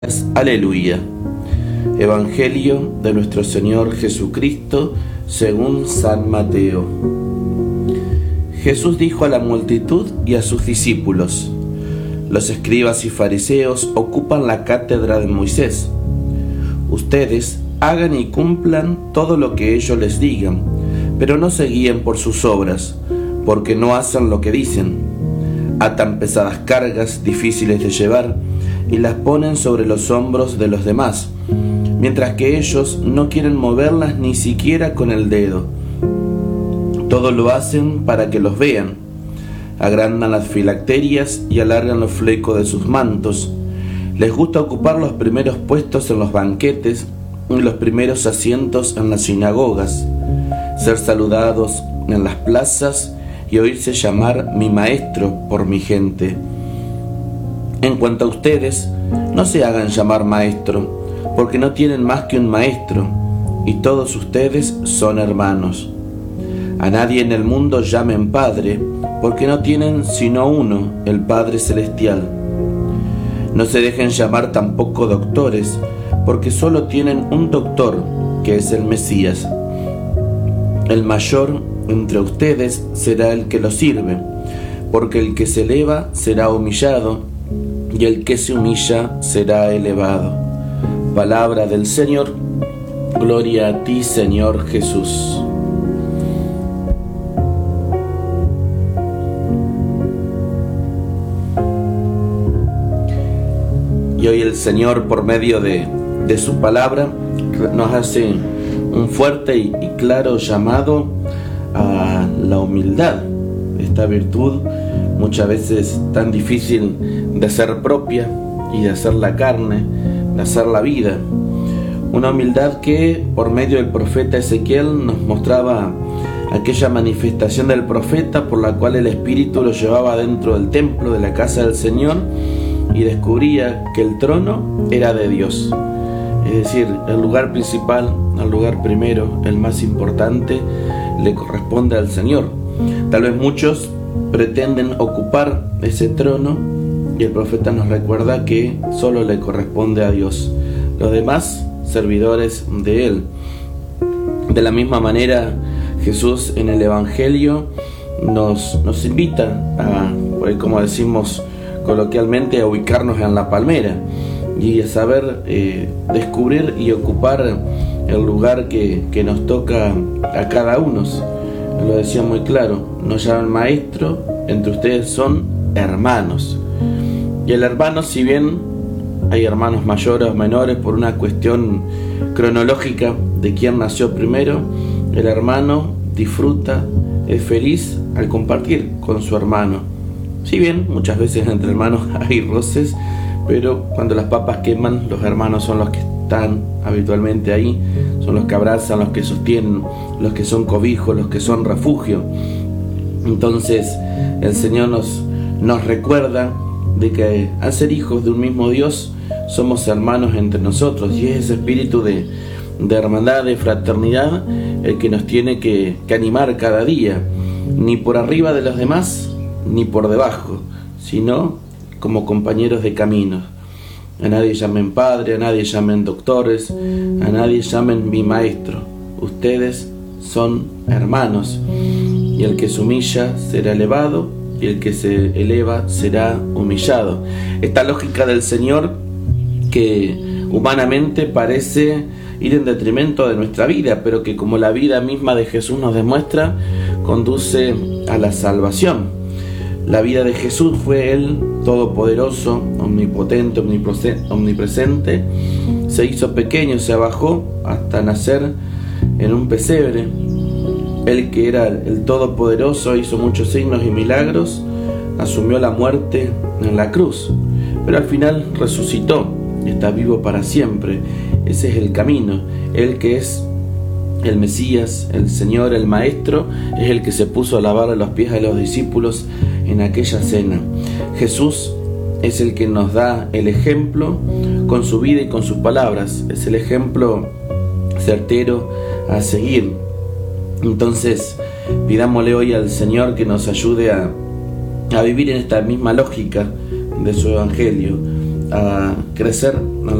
Aleluya. Evangelio de nuestro Señor Jesucristo según San Mateo. Jesús dijo a la multitud y a sus discípulos: los escribas y fariseos ocupan la cátedra de Moisés. Ustedes hagan y cumplan todo lo que ellos les digan, pero no se guíen por sus obras, porque no hacen lo que dicen. Atan pesadas cargas difíciles de llevar y las ponen sobre los hombros de los demás, mientras que ellos no quieren moverlas ni siquiera con el dedo. Todo lo hacen para que los vean. Agrandan las filacterias y alargan los flecos de sus mantos. Les gusta ocupar los primeros puestos en los banquetes y los primeros asientos en las sinagogas, ser saludados en las plazas y oírse llamar mi maestro por mi gente. En cuanto a ustedes, no se hagan llamar maestro, porque no tienen más que un maestro, y todos ustedes son hermanos. A nadie en el mundo llamen Padre, porque no tienen sino uno, el Padre Celestial. No se dejen llamar tampoco doctores, porque solo tienen un doctor, que es el Mesías. El mayor entre ustedes será el que lo sirve, porque el que se eleva será humillado, y el que se humilla será elevado. Palabra del Señor. Gloria a ti, Señor Jesús. Y hoy el Señor, por medio de su palabra, nos hace un fuerte y claro llamado a la humildad, esta virtud muchas veces tan difícil de hacer propia y de hacer la carne, de hacer la vida. Una humildad que por medio del profeta Ezequiel nos mostraba aquella manifestación del profeta por la cual el Espíritu lo llevaba dentro del templo de la casa del Señor y descubría que el trono era de Dios. Es decir, el lugar principal, el lugar primero, el más importante, le corresponde al Señor. Tal vez muchos pretenden ocupar ese trono y el profeta nos recuerda que solo le corresponde a Dios, los demás servidores de Él. De la misma manera, Jesús en el Evangelio nos invita a, como decimos coloquialmente, a ubicarnos en la palmera y a saber descubrir y ocupar el lugar que nos toca a cada uno. Lo decía muy claro: no llaman maestro, entre ustedes son hermanos. Y el hermano, si bien hay hermanos mayores o menores por una cuestión cronológica de quién nació primero, el hermano disfruta, es feliz al compartir con su hermano. Si bien muchas veces entre hermanos hay roces, pero cuando las papas queman, los hermanos son los que están habitualmente ahí, son los que abrazan, los que sostienen, los que son cobijo, los que son refugio. Entonces el Señor nos recuerda de que al ser hijos de un mismo Dios somos hermanos entre nosotros, y es ese espíritu de hermandad, de fraternidad, el que nos tiene que animar cada día, ni por arriba de los demás ni por debajo, sino como compañeros de camino. A nadie llamen padre, a nadie llamen doctores, a nadie llamen mi maestro. Ustedes son hermanos, y el que se humilla será elevado, y el que se eleva será humillado. Esta lógica del Señor, que humanamente parece ir en detrimento de nuestra vida, pero que, como la vida misma de Jesús nos demuestra, conduce a la salvación. La vida de Jesús fue Él todopoderoso, omnipotente, omnipresente. Se hizo pequeño, se abajó hasta nacer en un pesebre. Él, que era el todopoderoso, hizo muchos signos y milagros, asumió la muerte en la cruz, pero al final resucitó, está vivo para siempre. Ese es el camino. Él, que es el Mesías, el Señor, el Maestro, es el que se puso a lavar los pies a los discípulos en aquella cena. Jesús es el que nos da el ejemplo con su vida y con sus palabras. Es el ejemplo certero a seguir. Entonces, pidámosle hoy al Señor que nos ayude a vivir en esta misma lógica de su Evangelio, a crecer